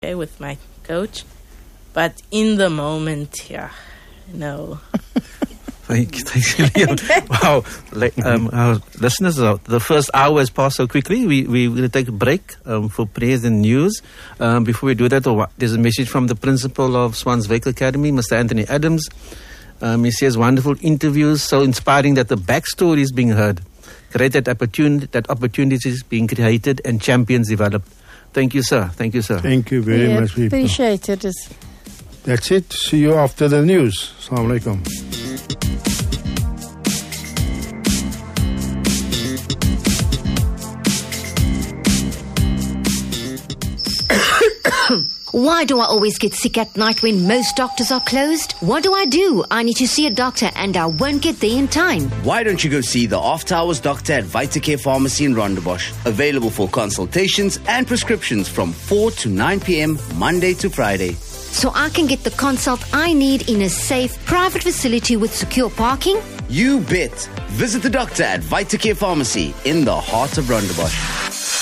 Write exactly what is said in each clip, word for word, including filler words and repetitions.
okay, with my coach. But in the moment, yeah, no. Thank you, thank you. Wow. Like, um, our listeners, uh, the first hour has passed so quickly. We, we, we're going to take a break um, for prayers and news. Um, before we do that, oh, there's a message from the principal of Swans Vehicle Academy, Mister Anthony Adams. Um, he says, wonderful interviews, so inspiring that the backstory is being heard. Great that, opportun- that opportunities is being created and champions developed. Thank you, sir. Thank you, sir. Thank you very yeah, much, people. Appreciate it. That's it. See you after the news. Assalamu alaikum. Why do I always get sick at night when most doctors are closed? What do I do? I need to see a doctor and I won't get there in time. Why don't you go see the After Hours doctor at Vitacare Pharmacy in Rondebosch? Available for consultations and prescriptions from four to nine p.m. Monday to Friday. So I can get the consult I need in a safe, private facility with secure parking? You bet. Visit the doctor at Vitacare Pharmacy in the heart of Rondebosch.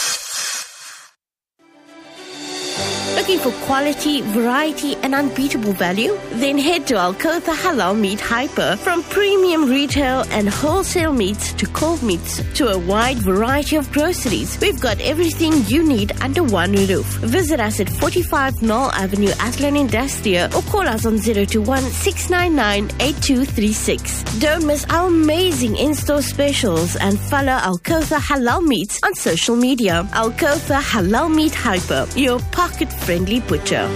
Looking for quality, variety, and unbeatable value? Then head to Al-Kotha Halal Meat Hyper. From premium retail and wholesale meats to cold meats to a wide variety of groceries, we've got everything you need under one roof. Visit us at forty-five Knoll Avenue, Athlone Industria, or call us on zero two one, six nine nine, eight two three six. Don't miss our amazing in-store specials and follow Al-Kotha Halal Meats on social media. Al-Kotha Halal Meat Hyper, your pocket-friendly butcher.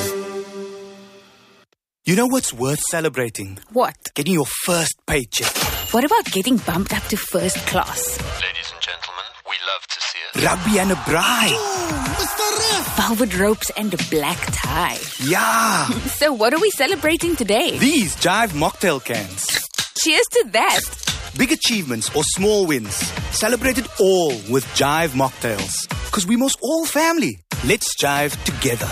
You know what's worth celebrating? What? Getting your first paycheck. What about getting bumped up to first class? Ladies and gentlemen, we love to see it. Rugby and a bride. Ooh, Mister Ref. Velvet ropes and a black tie. Yeah. So what are we celebrating today? These Jive mocktail cans. Cheers to that. Big achievements or small wins. Celebrate it all with Jive mocktails. Because we must all family. Let's jive together.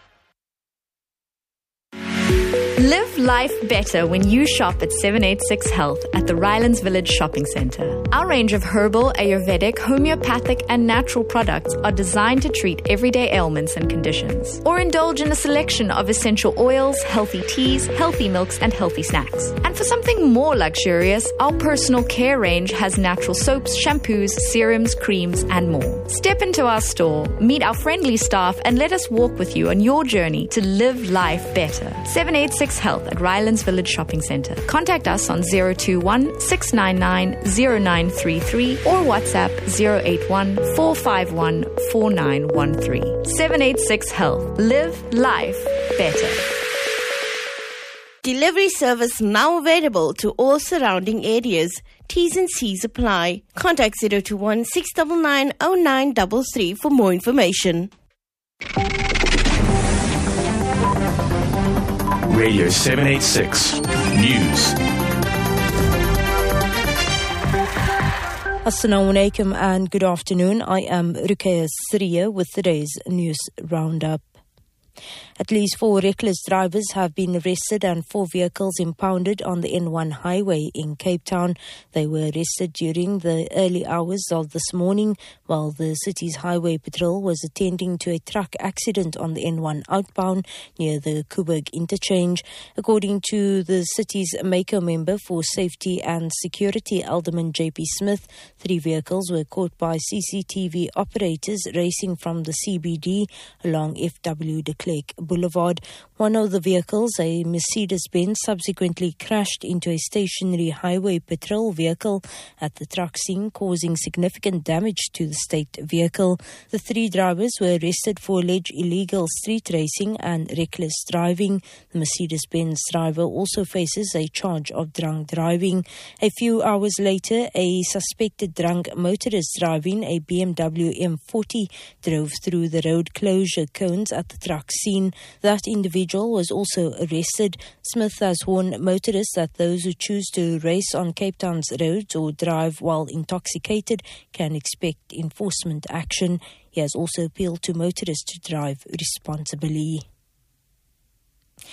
Live life better when you shop at seven eighty-six Health at the Rylands Village Shopping Centre. Our range of herbal, Ayurvedic, homeopathic and natural products are designed to treat everyday ailments and conditions. Or indulge in a selection of essential oils, healthy teas, healthy milks and healthy snacks. And for something more luxurious, our personal care range has natural soaps, shampoos, serums, creams and more. Step into our store, meet our friendly staff and let us walk with you on your journey to live life better. seven eighty-six Health at Rylands Village Shopping Centre. Contact us on zero two one, six nine nine, zero nine three three or WhatsApp zero eight one, four five one, four nine one three. seven eighty-six Health. Live life better. Delivery service now available to all surrounding areas. T's and C's apply. Contact zero two one, six nine nine, zero nine three three for more information. Radio seven eighty-six News. Assalamu alaikum and good afternoon. I am Ruqayya Siriya with today's news roundup. At least four reckless drivers have been arrested and four vehicles impounded on the N one highway in Cape Town. They were arrested during the early hours of this morning while the city's highway patrol was attending to a truck accident on the N one outbound near the Kuburg interchange. According to the city's Mako member for safety and security, Alderman J P Smith, three vehicles were caught by C C T V operators racing from the C B D along F W de Klerk Boulevard. One of the vehicles, a Mercedes-Benz, subsequently crashed into a stationary highway patrol vehicle at the truck scene, causing significant damage to the state vehicle. The three drivers were arrested for alleged illegal street racing and reckless driving. The Mercedes-Benz driver also faces a charge of drunk driving. A few hours later, a suspected drunk motorist driving a B M W M forty drove through the road closure cones at the truck scene. That individual was also arrested. Smith has warned motorists that those who choose to race on Cape Town's roads or drive while intoxicated can expect enforcement action. He has also appealed to motorists to drive responsibly.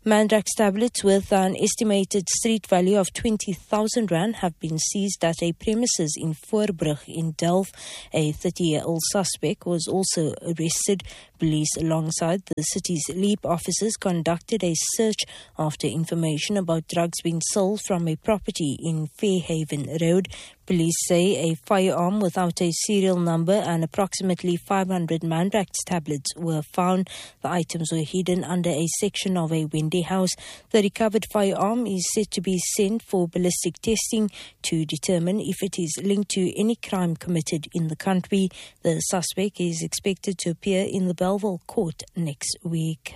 Mandrax tablets with an estimated street value of twenty thousand rand have been seized at a premises in Voorbrug in Delft. A thirty-year-old suspect was also arrested. Police, alongside the city's LEAP officers, conducted a search after information about drugs being sold from a property in Fairhaven Road. Police say a firearm without a serial number and approximately five hundred Mandrax tablets were found. The items were hidden under a section of a Wendy house. The recovered firearm is said to be sent for ballistic testing to determine if it is linked to any crime committed in the country. The suspect is expected to appear in the Belleville court next week.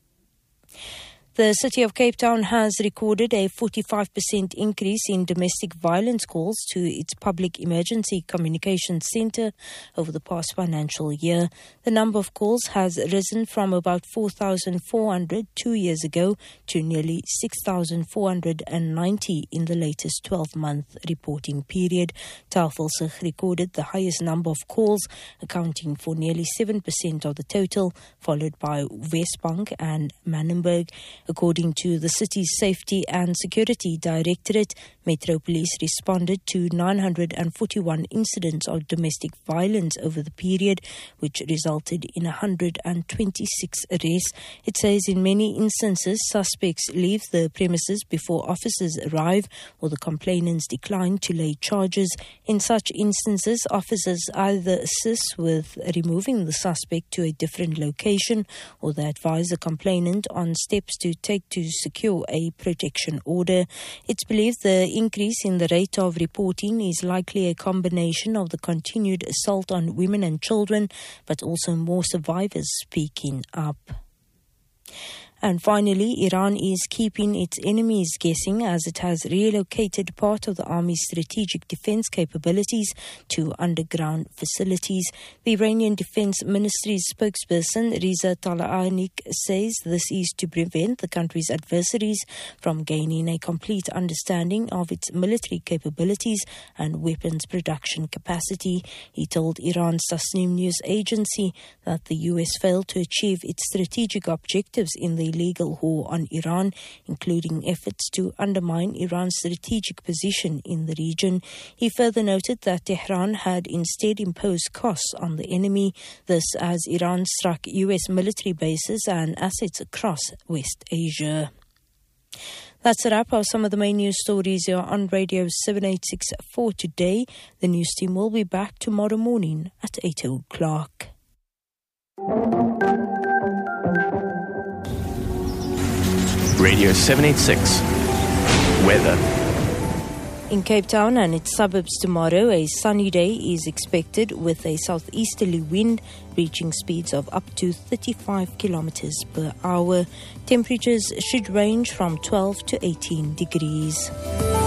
The City of Cape Town has recorded a forty-five percent increase in domestic violence calls to its Public Emergency Communications Centre over the past financial year. The number of calls has risen from about four thousand four hundred two years ago to nearly six thousand four hundred ninety in the latest twelve-month reporting period. Tafelsig recorded the highest number of calls, accounting for nearly seven percent of the total, followed by Westbank and Manenberg. According to the city's Safety and Security Directorate, Metro Police responded to nine hundred forty-one incidents of domestic violence over the period, which resulted in one hundred twenty-six arrests. It says in many instances, suspects leave the premises before officers arrive or the complainants decline to lay charges. In such instances, officers either assist with removing the suspect to a different location or they advise the complainant on steps to take to secure a protection order. It's believed the increase in the rate of reporting is likely a combination of the continued assault on women and children, but also more survivors speaking up. And finally, Iran is keeping its enemies guessing as it has relocated part of the army's strategic defense capabilities to underground facilities. The Iranian Defense Ministry's spokesperson, Riza Talanik, says this is to prevent the country's adversaries from gaining a complete understanding of its military capabilities and weapons production capacity. He told Iran's Tasnim news agency that the U S failed to achieve its strategic objectives in the illegal war on Iran, including efforts to undermine Iran's strategic position in the region. He further noted that Tehran had instead imposed costs on the enemy, this as Iran struck U S military bases and assets across West Asia. That's a wrap of some of the main news stories here on Radio seven eighty-six for today. The news team will be back tomorrow morning at eight o'clock. Radio seven eighty-six. Weather. In Cape Town and its suburbs tomorrow, a sunny day is expected with a southeasterly wind reaching speeds of up to thirty-five kilometers per hour. Temperatures should range from twelve to eighteen degrees.